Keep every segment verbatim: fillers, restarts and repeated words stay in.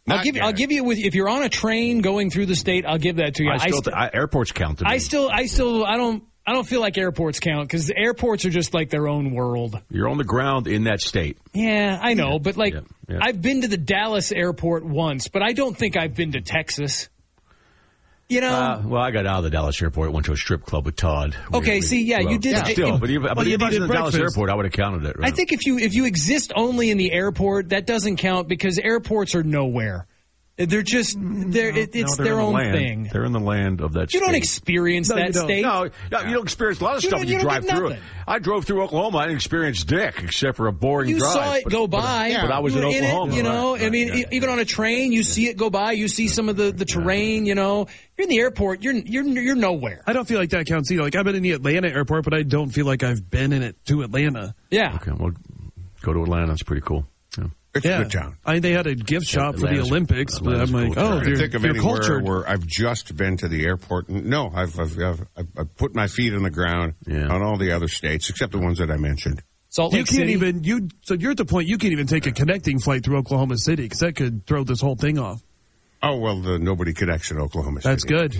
I'll give, I'll give you, with if you're on a train going through the state, I'll give that to you. I still, I st- I, airports count to me. I still, I still, I don't, I don't feel like airports count because the airports are just like their own world. You're on the ground in that state. Yeah, I know, but like, yeah, yeah. I've been to the Dallas airport once, but I don't think I've been to Texas. You know? Uh, well, I got out of the Dallas airport, went to a strip club with Todd. Okay, we, see, yeah, well, you did. Yeah, still, it, but even, well, but you even did in the Dallas breakfast. airport, I would have counted it. Right? I think if you if you exist only in the airport, that doesn't count because airports are nowhere. They're just they're no, it, it's no, their the own land. thing. They're in the land of that. You state. don't experience no, that you don't. state. No, no, you don't experience a lot of You stuff don't- when you, you don't drive get through it. nothing. I drove through Oklahoma. I didn't experience dick except for a boring You drive. saw it but, go but, by. But I was you in were Oklahoma. It, you know, right, I mean, right, yeah. even on a train, you see it go by. You see some of the, the terrain. You know, you're in the airport. You're you're you're nowhere. I don't feel like that counts either. Like I've been in the Atlanta airport, but I don't feel like I've been in it to Atlanta. Yeah. Okay, well, go to Atlanta. It's pretty cool. Yeah. It's yeah. a good town. I mean, they had a gift shop for the Atlanta's- Olympics, but Atlanta's I'm like, cool, oh, too. I they're, can think of they're anywhere cultured. where I've just been to the airport. No, I've I've, I've, I've, I've put my feet on the ground Yeah. on all the other states except the ones that I mentioned. Salt You Lake can't City. even you. So you're at the point you can't even take a connecting flight through Oklahoma City because that could throw this whole thing off. Oh well, the, nobody connects in Oklahoma City. That's good.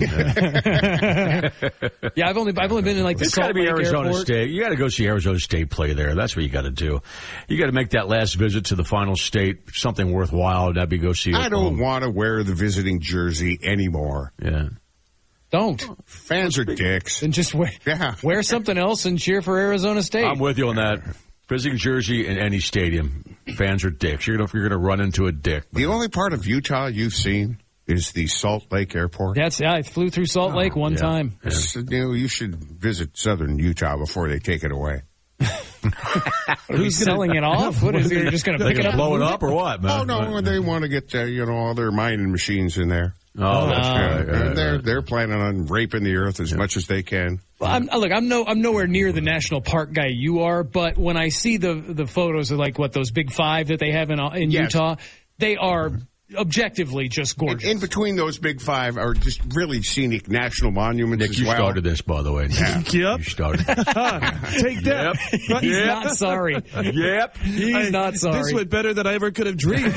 Yeah, I've only I've only been in like the It's got to Salt be Lake Arizona airport. State. You got to go see Arizona State play there. That's what you got to do. You got to make that last visit to the final state something worthwhile. That'd be go see. I don't Oklahoma. want to wear the visiting jersey anymore. Yeah. Don't. Fans are dicks. And just wear Yeah. wear something else and cheer for Arizona State. I'm with you on that. Visiting jersey in any stadium, fans are dicks. You're gonna you're gonna run into a dick. The only part of Utah you've seen is the Salt Lake Airport. That's yeah. I flew through Salt Lake one yeah. time. It's, you know, you should visit southern Utah before they take it away. Who's selling it off? What is it? You're just going to They pick it gonna up? blow and it move up or what, man? Oh no, they want to get uh, you know all their mining machines in there. Oh, that's Uh, right, And right, they're right. they're planning on raping the earth as much as they can. Well, I'm, look, I'm no, I'm nowhere near the national park guy you are, but when I see the the photos of like what those big five that they have in in Yes. Utah, they are objectively just In, gorgeous. in between those big five are just really scenic national monuments Nick, as you well. started this, by the way. Yeah. Yep. You started. Take that. Yep. He's Yep. not sorry. Yep. He's I- not sorry. This went better than I ever could have dreamed.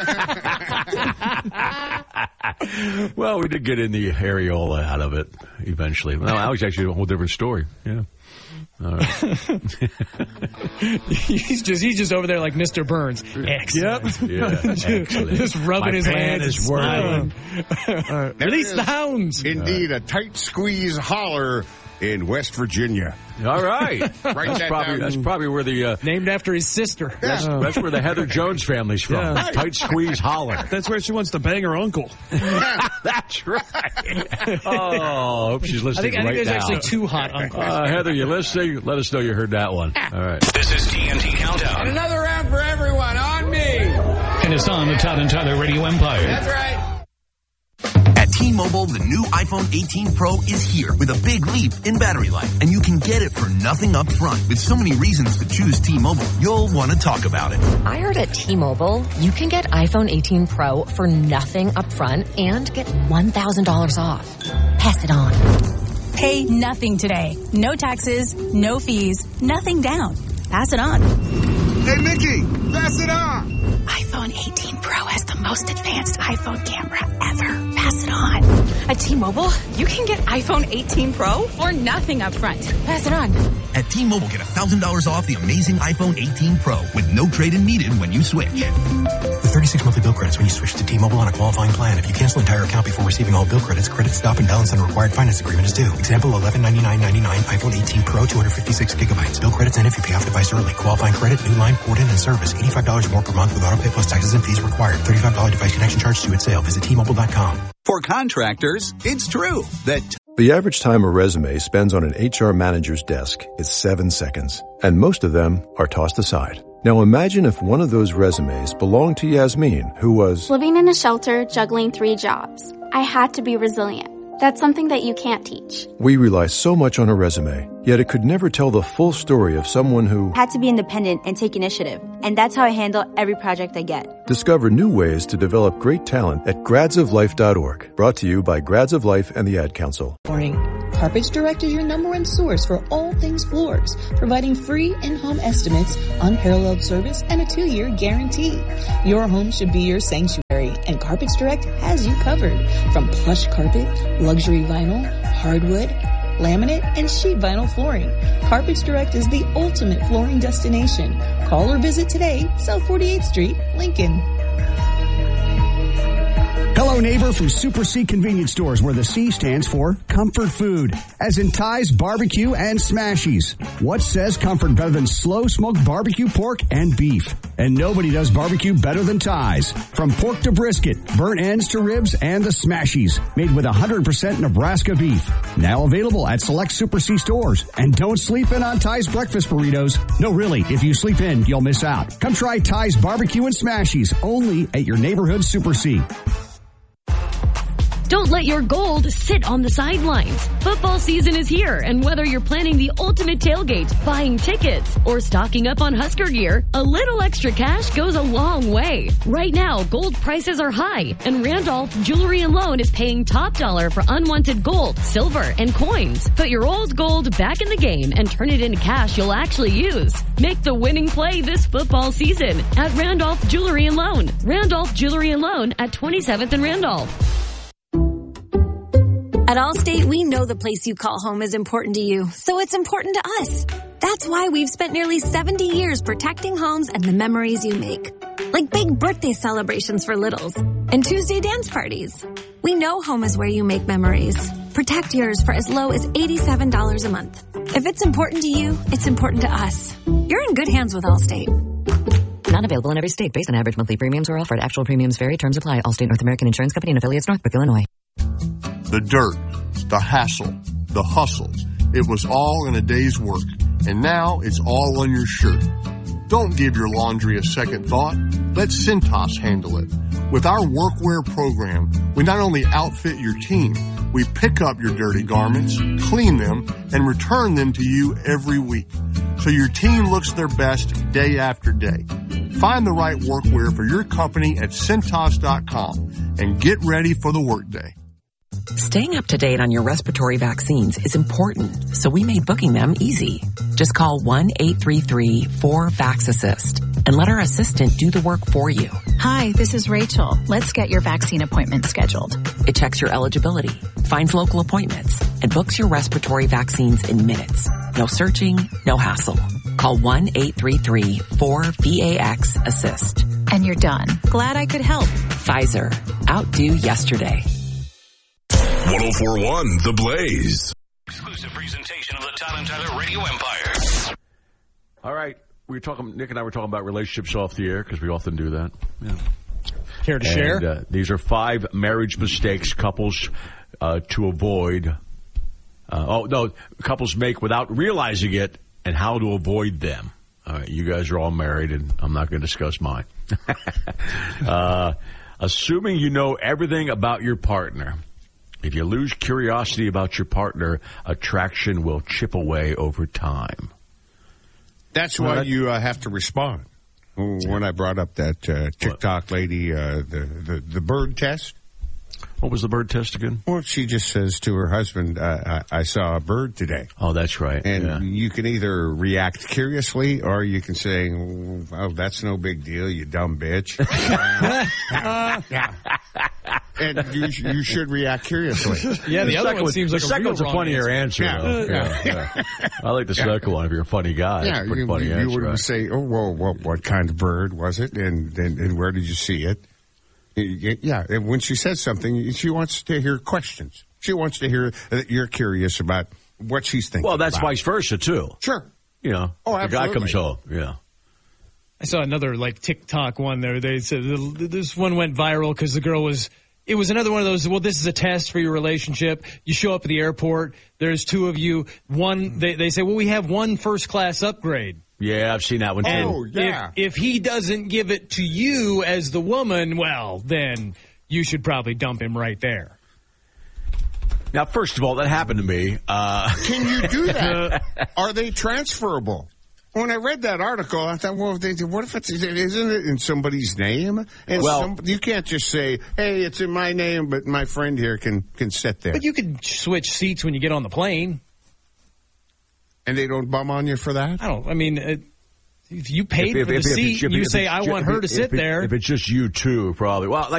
Well, we did get in the areola out of it eventually. Well, that was actually a whole different story. Yeah. All right. he's just he's just over there like Mister Burns. Excellent. Yeah. Excellent. Just rubbing My his plan hands, is smiling. working. Release the hounds. Indeed, a tight squeeze holler in West Virginia. All right. Write That's that probably, down. that's probably where the uh, Named after his sister. that's, that's where the Heather Jones family's from. Yeah. Tight squeeze holler. That's where she wants to bang her uncle. That's right. Oh, hope she's I listening think I think right there's now. actually two hot uncles. Uh, Heather, you listening? Let us know you heard that one. All right. This is T N T Countdown. Another round for everyone on me. And it's on the Todd and Tyler Radio Empire. That's right. At T-Mobile, the new iPhone eighteen Pro is here with a big leap in battery life. And you can get it for nothing up front. With so many reasons to choose T-Mobile, you'll want to talk about it. I heard at T-Mobile, you can get iPhone eighteen Pro for nothing up front and get one thousand dollars off. Pass it on. Pay nothing today. No taxes, no fees, nothing down. Pass it on. Hey, Mickey, pass it on. iPhone eighteen Pro has the most advanced iPhone camera ever. Pass it on. At T-Mobile, you can get iPhone eighteen Pro for nothing up front. Pass it on. At T-Mobile, get one thousand dollars off the amazing iPhone eighteen Pro with no trade-in needed when you switch. With thirty-six monthly bill credits when you switch to T-Mobile on a qualifying plan. If you cancel entire account before receiving all bill credits, credit stop and balance on a required finance agreement is due. Example, eleven ninety-nine ninety-nine iPhone eighteen Pro, two hundred fifty-six gigabytes. Bill credits end if you pay off device early. Qualifying credit, new line, port in, and service. eighty-five dollars more per month with auto pay plus taxes and fees required. thirty-five dollars device connection charge due at sale. Visit T Mobile dot com. For contractors, it's true that the average time a resume spends on an H R manager's desk is seven seconds, and most of them are tossed aside. Now imagine if one of those resumes belonged to Yasmin, who was living in a shelter, juggling three jobs. I had to be resilient. That's something that you can't teach. We rely so much on a resume, yet it could never tell the full story of someone who had to be independent and take initiative. And that's how I handle every project I get. Discover new ways to develop great talent at grads of life dot org. Brought to you by Grads of Life and the Ad Council. Morning. Carpets Direct is your number one source for all things floors, providing free in-home estimates, unparalleled service, and a two-year guarantee. Your home should be your sanctuary. and Carpets Direct has you covered. From plush carpet, luxury vinyl, hardwood, laminate, and sheet vinyl flooring, Carpets Direct is the ultimate flooring destination. Call or visit today, South forty-eighth Street, Lincoln. Hello, neighbor from Super C Convenience Stores, where the C stands for comfort food, as in Ty's Barbecue and Smashies. What says comfort better than slow-smoked barbecue pork and beef? And nobody does barbecue better than Ty's. From pork to brisket, burnt ends to ribs, and the Smashies, made with one hundred percent Nebraska beef. Now available at select Super C stores. And don't sleep in on Ty's breakfast burritos. No, really, if you sleep in, you'll miss out. Come try Ty's Barbecue and Smashies, only at your neighborhood Super C. Don't let your gold sit on the sidelines. Football season is here, and whether you're planning the ultimate tailgate, buying tickets, or stocking up on Husker gear, a little extra cash goes a long way. Right now, gold prices are high, and Randolph Jewelry and Loan is paying top dollar for unwanted gold, silver, and coins. Put your old gold back in the game and turn it into cash you'll actually use. Make the winning play this football season at Randolph Jewelry and Loan. Randolph Jewelry and Loan at twenty-seventh and Randolph. At Allstate, we know the place you call home is important to you, so it's important to us. That's why we've spent nearly seventy years protecting homes and the memories you make. Like big birthday celebrations for littles and Tuesday dance parties. We know home is where you make memories. Protect yours for as low as eighty-seven dollars a month. If it's important to you, it's important to us. You're in good hands with Allstate. Not available in every state. Based on average monthly premiums or offered. Actual premiums vary. Terms apply. Allstate North American Insurance Company and affiliates, Northbrook, Illinois. The dirt, the hassle, the hustle. It was all in a day's work, and now it's all on your shirt. Don't give your laundry a second thought. Let Cintas handle it. With our workwear program, we not only outfit your team, we pick up your dirty garments, clean them, and return them to you every week, so your team looks their best day after day. Find the right workwear for your company at Cintas dot com and get ready for the workday. Staying up to date on your respiratory vaccines is important, so we made booking them easy. Just call one eight three three four VAX-ASSIST and let our assistant do the work for you. Hi, this is Rachel. Let's get your vaccine appointment scheduled. It checks your eligibility, finds local appointments, and books your respiratory vaccines in minutes. No searching, no hassle. Call one eight three three four VAX-ASSIST. And you're done. Glad I could help. Pfizer. Outdo yesterday. one oh four point one The Blaze. Exclusive presentation of the Todd and Tyler Radio Empire. All right. We were talking, Nick and I were talking about relationships off the air because we often do that. Yeah. Care to and, share? Uh, these are five marriage mistakes couples uh, to avoid. Uh, oh, no, couples make without realizing it and how to avoid them. All right. You guys are all married, and I'm not going to discuss mine. uh, assuming you know everything about your partner. If you lose curiosity about your partner, attraction will chip away over time. That's why uh, you uh, have to respond. When I brought up that uh, TikTok what? lady, uh, the, the, the bird test. What was the bird test again? Well, she just says to her husband, uh, I, I saw a bird today. Oh, that's right. And yeah. you can either react curiously or you can say, oh, that's no big deal, you dumb bitch. uh, yeah. And you, you should react curiously. Yeah, the, the other one one, seems like the a second real one's a funnier answer. answer yeah. Yeah. Yeah. Yeah. I like the second yeah. one if you're a funny guy. Yeah, it's a you, funny you, answer, you would right? say, oh, well, what, what kind of bird was it, and, and, and where did you see it? Yeah, and when she says something, she wants to hear questions. She wants to hear that you're curious about what she's thinking. Well, that's about. vice versa, too. Sure. You know, oh, the guy comes home, yeah. I saw another, like, TikTok one there. They said this one went viral because the girl was, it was another one of those, well, this is a test for your relationship. You show up at the airport, there's two of you. One, they, they say, well, we have one first-class upgrade. Yeah, I've seen that one, too. Oh, yeah. If, if he doesn't give it to you as the woman, well, then you should probably dump him right there. Now, first of all, that happened to me. Uh, Can you do that? Are they transferable? When I read that article, I thought, well, they, what if it's, isn't it in somebody's name? And well, some, you can't just say, hey, it's in my name, but my friend here can, can sit there. But you can switch seats when you get on the plane. And they don't bum on you for that? I don't. I mean, it, if you paid if, for if, the if, seat, if, you if, say, if, I if, want her to if, sit if, there. If it's just you two, probably. Well, like.